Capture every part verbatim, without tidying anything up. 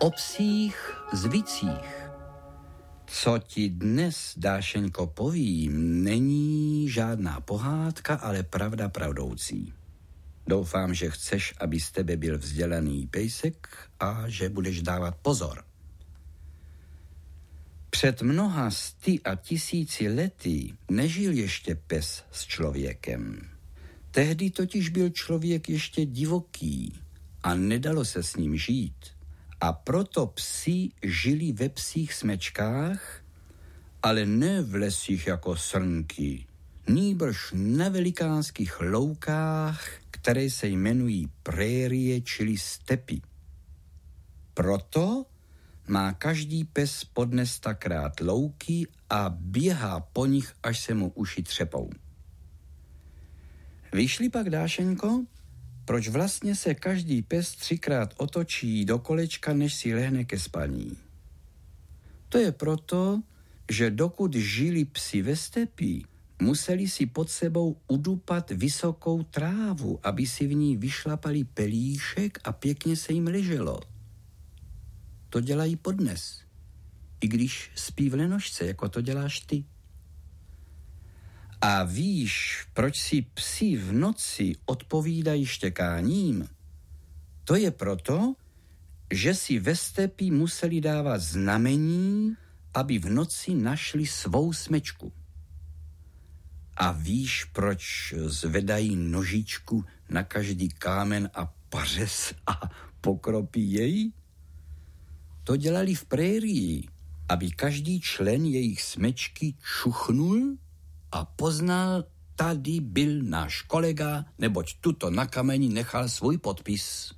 O psích zvicích. Co ti dnes, Dášeňko, povím, není žádná pohádka, ale pravda pravdoucí. Doufám, že chceš, aby z tebe byl vzdělaný pejsek a že budeš dávat pozor. Před mnoha sty a tisíci lety nežil ještě pes s člověkem. Tehdy totiž byl člověk ještě divoký a nedalo se s ním žít. A proto psi žili ve psích smečkách, ale ne v lesích jako srnky, nýbrž na velikánských loukách, které se jmenují prérie, čili stepy. Proto má každý pes podnes takrát louky a běhá po nich, až se mu uši třepou. Vyšli pak, Dášeňko, proč vlastně se každý pes třikrát otočí do kolečka, než si lehne ke spaní? To je proto, že dokud žili psi ve stepi, museli si pod sebou udupat vysokou trávu, aby si v ní vyšlapali pelíšek a pěkně se jim leželo. To dělají podnes, i když spí v lenošce, jako to děláš ty. A víš, proč si psi v noci odpovídají štěkáním? To je proto, že si ve stepi museli dávat znamení, aby v noci našli svou smečku. A víš, proč zvedají nožičku na každý kámen a pařez a pokropí jej? To dělali v prérii, aby každý člen jejich smečky čuchnul a poznal, tady byl náš kolega, neboť tuto na kameni nechal svůj podpis.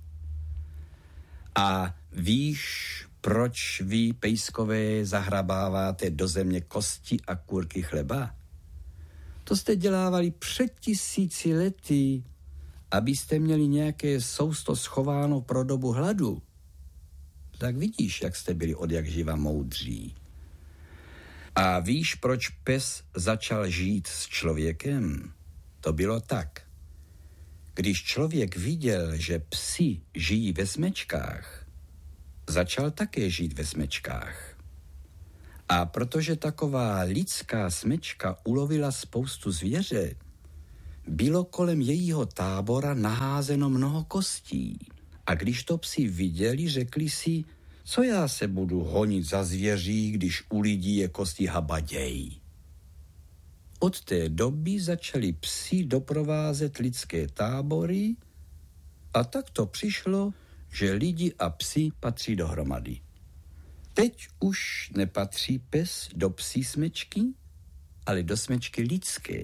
A víš, proč vy, pejskové, zahrabáváte do země kosti a kůrky chleba? To jste dělávali před tisíci lety, abyste měli nějaké sousto schováno pro dobu hladu. Tak vidíš, jak jste byli od jak živa moudří. A víš, proč pes začal žít s člověkem? To bylo tak. Když člověk viděl, že psi žijí ve smečkách, začal také žít ve smečkách. A protože taková lidská smečka ulovila spoustu zvěře, bylo kolem jejího tábora naházeno mnoho kostí. A když to psi viděli, řekli si, co já se budu honit za zvěří, když u lidí je kosti habaděj. Od té doby začali psi doprovázet lidské tábory a tak to přišlo, že lidi a psi patří dohromady. Teď už nepatří pes do psí smečky, ale do smečky lidské.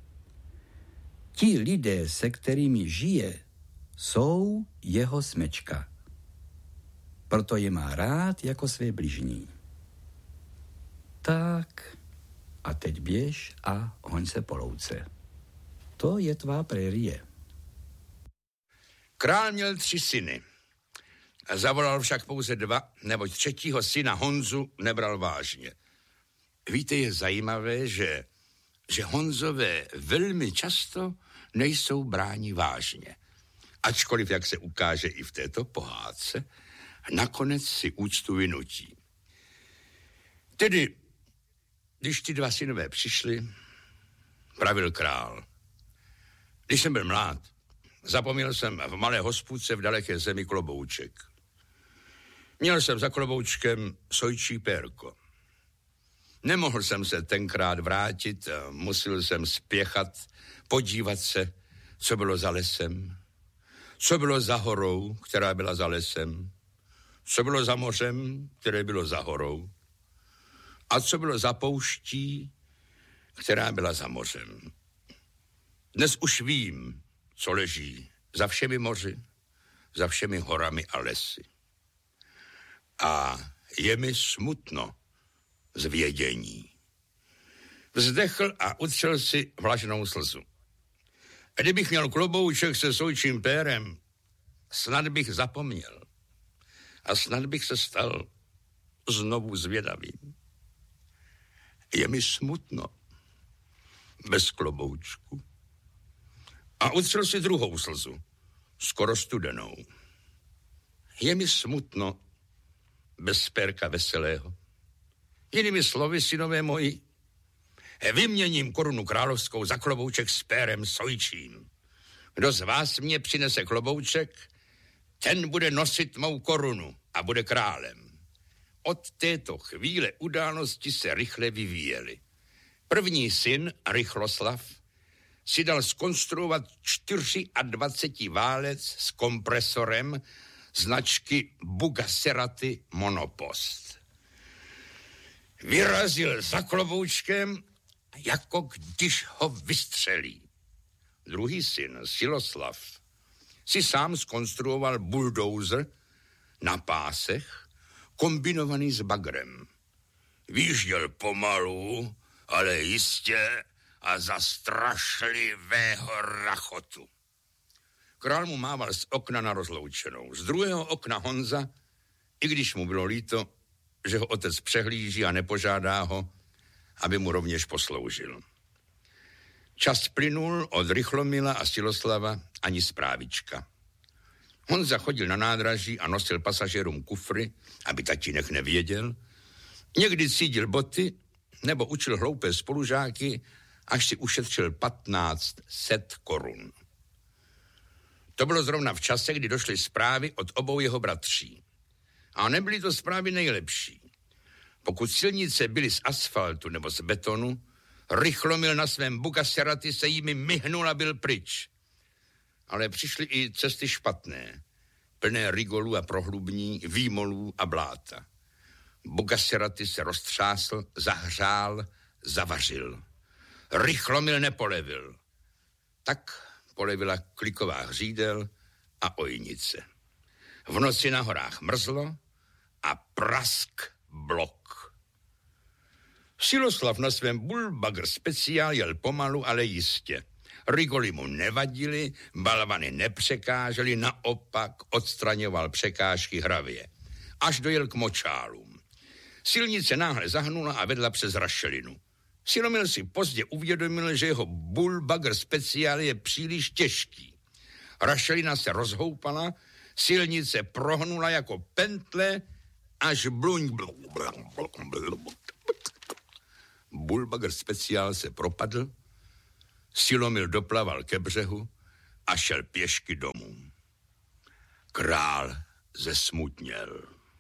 Ti lidé, se kterými žije, jsou jeho smečka. Proto je má rád jako své bližní. Tak, a teď běž a hoň se po louce. To je tvá prérie. Král měl tři syny. Zavolal však pouze dva, neboť třetího syna Honzu nebral vážně. Víte, je zajímavé, že, že Honzové velmi často nejsou bráni vážně. Ačkoliv, jak se ukáže i v této pohádce, nakonec si úctu vynutí. Tedy, když ty dva synové přišli, pravil král. Když jsem byl mlád, zapomněl jsem v malé hospůdce v daleké zemi klobouček. Měl jsem za kloboučkem sojčí pérko. Nemohl jsem se tenkrát vrátit, musel jsem spěchat, podívat se, co bylo za lesem, co bylo za horou, která byla za lesem, co bylo za mořem, které bylo za horou, a co bylo za pouští, která byla za mořem. Dnes už vím, co leží za všemi moři, za všemi horami a lesy. A je mi smutno z vědění. Vzdechl a utřel si vlažnou slzu. Kdybych měl klobouček se sojčím pérem, snad bych zapomněl. A snad bych se stal znovu zvědavým. Je mi smutno bez kloboučku. A utřel si druhou slzu, skoro studenou. Je mi smutno bez Pérka Veselého. Jinými slovy, synové moji, vyměním korunu královskou za klobouček s Pérem Sojčím. Kdo z vás mě přinese klobouček, ten bude nosit mou korunu a bude králem. Od této chvíle události se rychle vyvíjely. První syn, Rychloslav, si dal zkonstruovat dvacet válec s kompresorem značky Bugaseraty Monopost. Vyrazil za kloboučkem, jako když ho vystřelí. Druhý syn, Siloslav, si sám zkonstruoval bulldozer na pásech, kombinovaný s bagrem. Výjížděl pomalu, ale jistě a za strašlivého rachotu. Král mu mával z okna na rozloučenou. Z druhého okna Honza, i když mu bylo líto, že ho otec přehlíží a nepožádá ho, aby mu rovněž posloužil. Čas plynul od Rychlomila a Siloslava ani zprávička. Honza chodil na nádraží a nosil pasažérům kufry, aby tatínek nevěděl. Někdy cídil boty nebo učil hloupé spolužáky, až si ušetřil patnáct set korun. To bylo zrovna v čase, kdy došly zprávy od obou jeho bratří. A nebyly to zprávy nejlepší. Pokud silnice byly z asfaltu nebo z betonu, Rychlomil na svém Bugaseraty se jimi myhnul a byl pryč. Ale přišly i cesty špatné, plné rigolů a prohlubní, výmolů a bláta. Bugaseraty se roztřásl, zahřál, zavařil. Rychlomil nepolevil. Tak polevila kliková hřídel a ojnice. V noci na horách mrzlo a prask blok. Siloslav na svém bullbagger speciál jel pomalu, ale jistě. Rigoly mu nevadily, balvany nepřekážely, naopak odstraňoval překážky hravě. Až dojel k močálům. Silnice náhle zahnula a vedla přes rašelinu. Silomil si pozdě uvědomil, že jeho bullbagger speciál je příliš těžký. Rašelina se rozhoupala, silnice prohnula jako pentle, až bluň. Bullbagger speciál se propadl, Silomil doplaval ke břehu a šel pěšky domů. Král zesmutněl.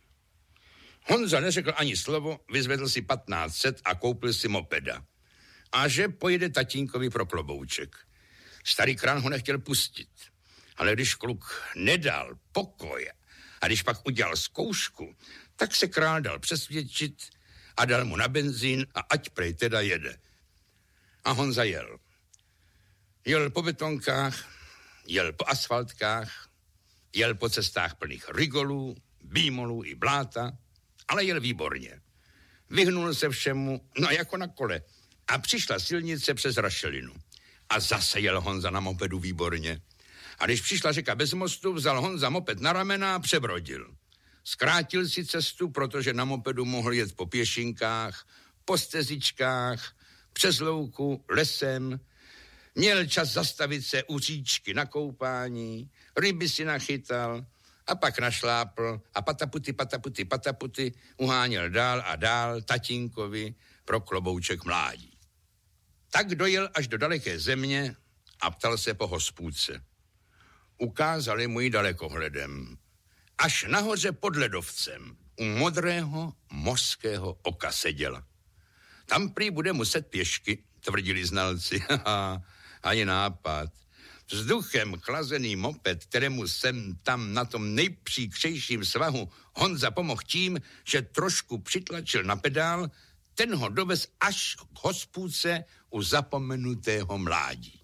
Honza neřekl ani slovo, vyzvedl si patnáct set a koupil si mopeda. A že pojede tatínkovi pro klobouček. Starý král ho nechtěl pustit. Ale když kluk nedal pokoj a když pak udělal zkoušku, tak se král dal přesvědčit a dal mu na benzín a ať prej teda jede. A Honza jel. Jel po betonkách, jel po asfaltkách, jel po cestách plných rigolů, bímolů i bláta, ale jel výborně. Vyhnul se všemu, no jako na kole. A přišla silnice přes rašelinu. A zase jel Honza na mopedu výborně. A když přišla řeka bez mostu, vzal Honza moped na ramena a přebrodil. Zkrátil si cestu, protože na mopedu mohl jet po pěšinkách, po stezičkách, přes louku, lesem. Měl čas zastavit se u říčky na koupání, ryby si nachytal a pak našlápl a pataputy, pataputy, pataputy uháněl dál a dál tatínkovi pro klobouček mládí. Tak dojel až do daleké země a ptal se po hospůdce. Ukázali mu ji dalekohledem. Až nahoře pod ledovcem u modrého mořského oka seděla. Tam prý bude muset pěšky, tvrdili znalci. Ani nápad. Vzduchem chlazený moped, kterému jsem tam na tom nejpříkřejším svahu Honza pomohl tím, že trošku přitlačil na pedál, ten ho dovez až k hospůdce u zapomenutého mládí.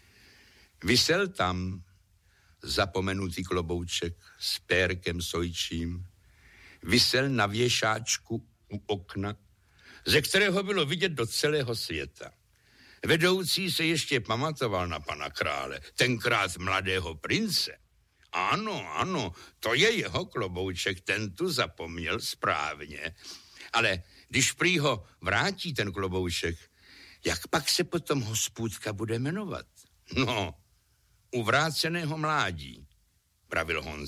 Visel tam zapomenutý klobouček s Pérkem Sojčím, visel na věšáčku u okna, ze kterého bylo vidět do celého světa. Vedoucí se ještě pamatoval na pana krále, tenkrát mladého prince. Ano, ano, to je jeho klobouček, ten tu zapomněl správně. Ale když prý ho vrátí ten klobouček, jak pak se potom hospůdka bude jmenovat? No, u vráceného mládí, pravil Honza.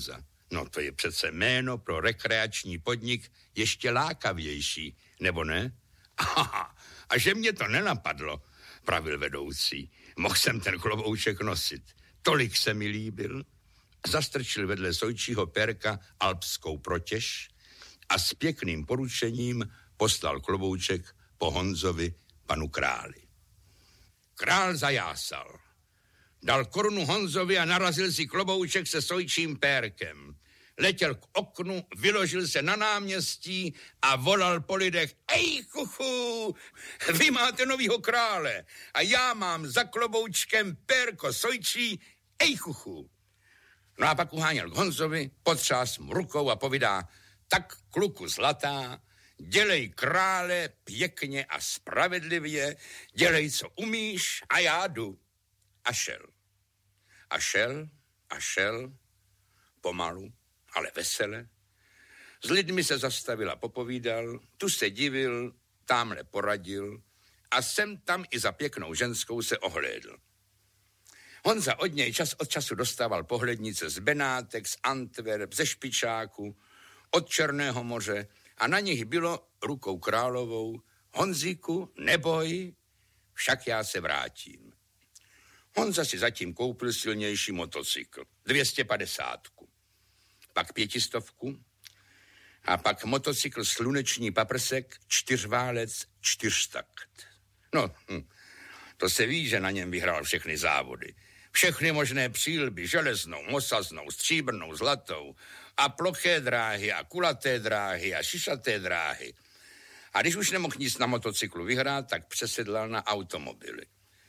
No to je přece jméno pro rekreační podnik ještě lákavější, nebo ne? Aha, a že mě to nenapadlo, pravil vedoucí. Mohl jsem ten klobouček nosit. Tolik se mi líbil. Zastrčil vedle sojčího perka alpskou protěž a s pěkným poručením poslal klobouček po Honzovi panu králi. Král zajásal. Dal korunu Honzovi a narazil si klobouček se sojčím pérkem. Letěl k oknu, vyložil se na náměstí a volal po lidech: Ej, chuchu, vy máte novýho krále a já mám za kloboučkem pérko sojčí, ej, chuchu. No a pak uháněl k Honzovi, potřás mu rukou a povídá: Tak, kluku zlatá, dělej krále pěkně a spravedlivě, dělej, co umíš, a já jdu. A šel. A šel, a šel, pomalu, ale vesele. S lidmi se zastavil a popovídal, tu se divil, támhle poradil a sem tam i za pěknou ženskou se ohlédl. Honza od něj čas od času dostával pohlednice z Benátek, z Antwerp, ze Špičáku, od Černého moře a na nich bylo rukou královou: Honzíku, neboj, však já se vrátím. Honza si zatím koupil silnější motocykl, dvě stě padesát, pak pětistovku a pak motocykl sluneční paprsek, čtyřválec, čtyřtakt. No, hm, to se ví, že na něm vyhrál všechny závody. Všechny možné přílby, železnou, mosaznou, stříbrnou, zlatou a ploché dráhy a kulaté dráhy a šišaté dráhy. A když už nemohl nic na motocyklu vyhrát, tak přesedlal na automobily.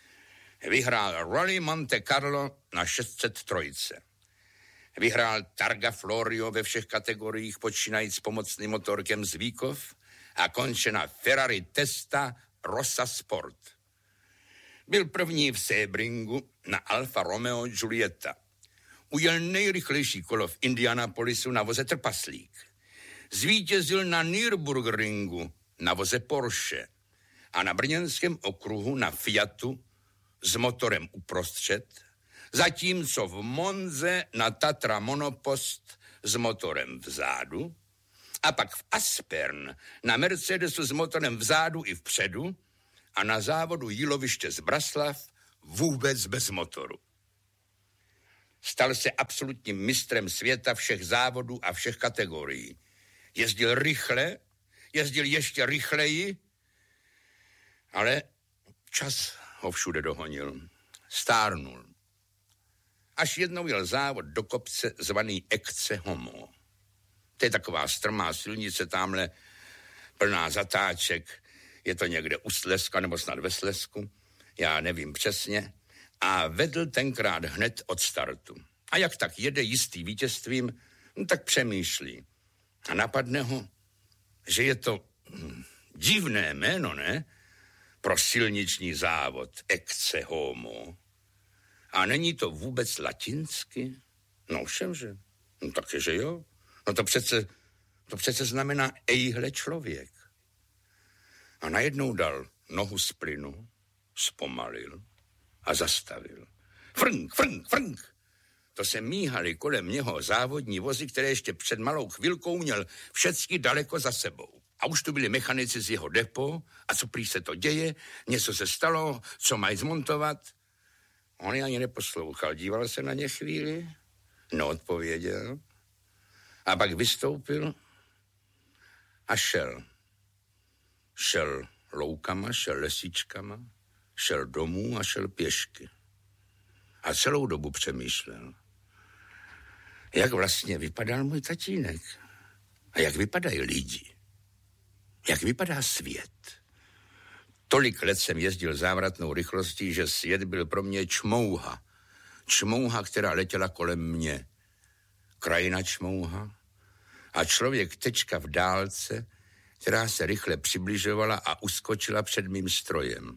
Vyhrál Rally Monte Carlo na šest set tři. Vyhrál Targa Florio ve všech kategoriích, počínajíc pomocným motorkem Zvíkov a konče na Ferrari Testa Rossa Sport. Byl první v Sebringu na Alfa Romeo Giulietta. Ujel nejrychlejší kolo v Indianapolisu na voze Trpaslík. Zvítězil na Nürburgringu na voze Porsche a na brněnském okruhu na Fiatu s motorem uprostřed, zatímco v Monze na Tatra Monopost s motorem vzadu a pak v Aspern na Mercedesu s motorem vzadu i vpředu a na závodu Jíloviště z Braslav vůbec bez motoru. Stal se absolutním mistrem světa všech závodů a všech kategorií. Jezdil rychle, jezdil ještě rychleji, ale čas ho všude dohonil. Stárnul. Až jednou jel závod do kopce zvaný Ecce Homo. To je taková strmá silnice tamhle, plná zatáček. Je to někde u Slezska nebo snad ve Slezsku, já nevím přesně. A vedl tenkrát hned od startu. A jak tak jede jistý vítězstvím, no tak přemýšlí. A napadne ho, že je to hm, divné jméno, ne? Pro silniční závod Ecce Homo. A není to vůbec latinsky? No všemže. No taky, že jo. No to přece, to přece znamená ejhle člověk. A najednou dal nohu z plynu, zpomalil a zastavil. Frnk, frnk, frnk. To se míhaly kolem něho závodní vozy, které ještě před malou chvilkou měl všecky daleko za sebou. A už tu byli mechanici z jeho depo. A co prý se to děje? Něco se stalo, co mají zmontovat? On je ani neposlouchal, díval se na ně chvíli, neodpověděl a pak vystoupil a šel. Šel loukama, šel lesíčkama, šel domů a šel pěšky. A celou dobu přemýšlel, jak vlastně vypadal můj tatínek a jak vypadají lidi, jak vypadá svět. Tolik let jsem jezdil závratnou rychlostí, že svět byl pro mě čmouha. Čmouha, která letěla kolem mě. Krajina čmouha a člověk tečka v dálce, která se rychle přibližovala a uskočila před mým strojem.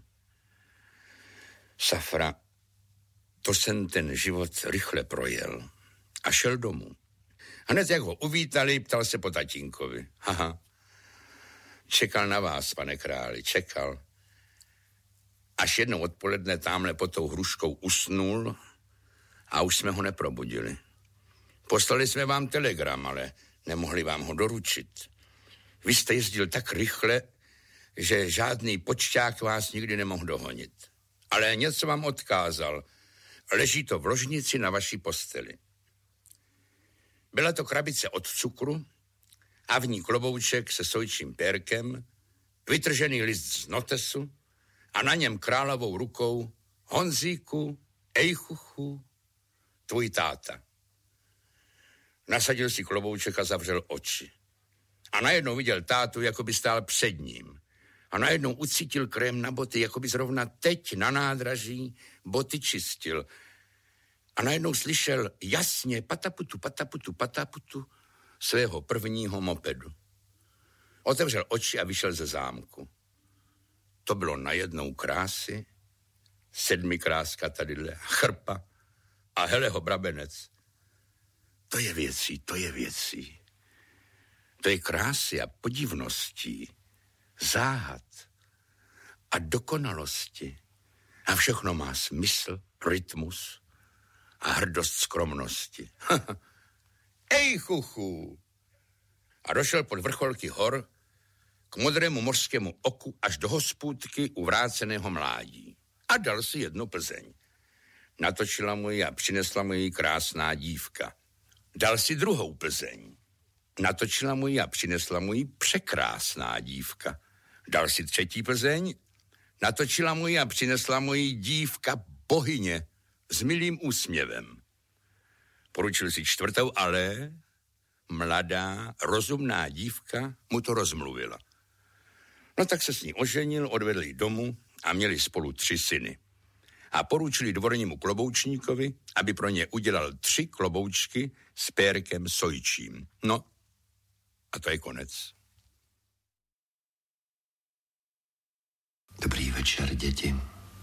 Safra, to jsem ten život rychle projel a šel domů. Hned jak ho uvítali, ptal se po tatínkovi. Haha, čekal na vás, pane králi, čekal. Až jednou odpoledne támhle pod tou hruškou usnul a už jsme ho neprobudili. Poslali jsme vám telegram, ale nemohli vám ho doručit. Vy jste jezdil tak rychle, že žádný počťák vás nikdy nemohl dohonit. Ale něco vám odkázal. Leží to v ložnici na vaší posteli. Byla to krabice od cukru a v ní klobouček se sojčím pérkem, vytržený list z notesu a na něm královou rukou Honzíku, ejchuchu, tvůj táta. Nasadil si klobouček a zavřel oči. A najednou viděl tátu, jako by stál před ním. A najednou ucítil krém na boty, jako by zrovna teď na nádraží boty čistil. A najednou slyšel jasně pataputu, pataputu, pataputu svého prvního mopedu. Otevřel oči a vyšel ze zámku. To bylo najednou krásy, sedmikráska tadyhle, chrpa a heleho brabenec. To je věcí, to je věcí. To je krásy a podivností, záhad a dokonalosti. A všechno má smysl, rytmus a hrdost skromnosti. Ej, chuchu! A došel pod vrcholky hor k modrému mořskému oku až do hospůdky uvráceného mládí. A dal si jednu Plzeň. Natočila mu ji a přinesla mu ji krásná dívka. Dal si druhou Plzeň. Natočila mu ji a přinesla mu ji překrásná dívka. Dal si třetí Plzeň. Natočila mu ji a přinesla mu ji dívka bohyně s milým úsměvem. Poručil si čtvrtou, ale mladá, rozumná dívka mu to rozmluvila. No tak se s ní oženil, odvedl ji domů a měli spolu tři syny. A poručili dvornímu kloboučníkovi, aby pro ně udělal tři kloboučky s pérkem sojčím. No, a to je konec. Dobrý večer, děti.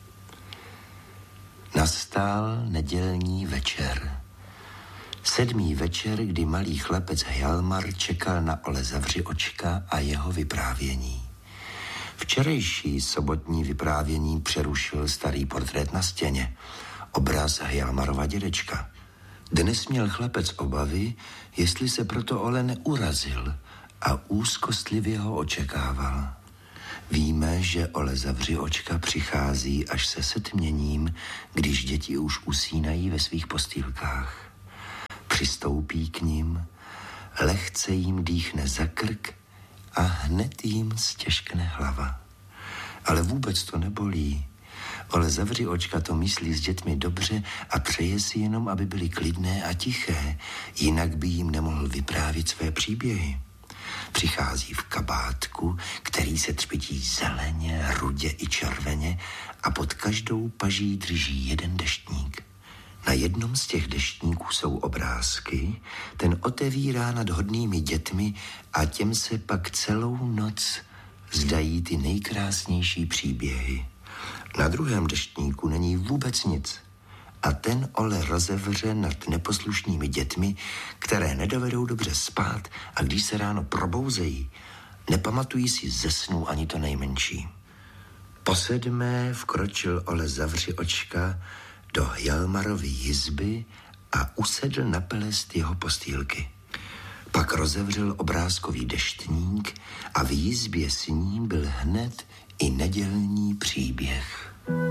Nastal nedělní večer. Sedmý večer, kdy malý chlapec Hjalmar čekal na Ole Zavři očka a jeho vyprávění. Včerejší sobotní vyprávění přerušil starý portrét na stěně, obraz Hjalmarova dědečka. Dnes měl chlapec obavy, jestli se proto Ole neurazil a úzkostlivě ho očekával. Víme, že Ole Zavři očka přichází až se setměním, když děti už usínají ve svých postýlkách. Přistoupí k nim, lehce jim dýchne za krk a hned jim stěžkne hlava. Ale vůbec to nebolí. Ole Zavři očka to myslí s dětmi dobře a přeje si jenom, aby byly klidné a tiché, jinak by jim nemohl vyprávět své příběhy. Přichází v kabátku, který se třpití zeleně, rudě i červeně a pod každou paží drží jeden deštník. Na jednom z těch deštníků jsou obrázky, ten otevírá nad hodnými dětmi a těm se pak celou noc zdají ty nejkrásnější příběhy. Na druhém deštníku není vůbec nic a ten Ole rozevře nad neposlušnými dětmi, které nedovedou dobře spát a když se ráno probouzejí, nepamatují si ze snů ani to nejmenší. Po sedmé vkročil Ole Zavři očka do Hjalmarovy jizby a usedl na pelest jeho postýlky. Pak rozevřel obrázkový deštník a v jizbě s ním byl hned i nedělní příběh.